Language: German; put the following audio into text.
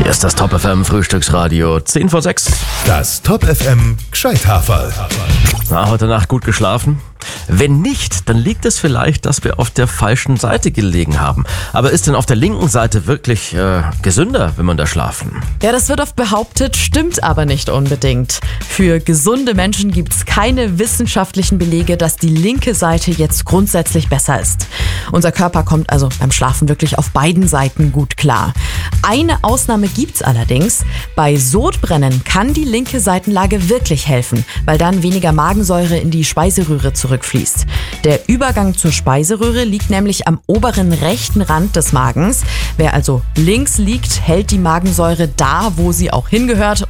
Hier ist das Top FM Frühstücksradio 10 vor 6. Das Top FM Gscheithaferl. Heute Nacht gut geschlafen? Wenn nicht, dann liegt es vielleicht, dass wir auf der falschen Seite gelegen haben. Aber ist denn auf der linken Seite wirklich gesünder, wenn man da schlafen? Ja, das wird oft behauptet, stimmt aber nicht unbedingt. Für gesunde Menschen gibt es keine wissenschaftlichen Belege, dass die linke Seite jetzt grundsätzlich besser ist. Unser Körper kommt also beim Schlafen wirklich auf beiden Seiten gut klar. Eine Ausnahme gibt's allerdings. Bei Sodbrennen kann die linke Seitenlage wirklich helfen, weil dann weniger Magensäure in die Speiseröhre zurückfließt. Der Übergang zur Speiseröhre liegt nämlich am oberen rechten Rand des Magens. Wer also links liegt, hält die Magensäure da, wo sie auch hingehört.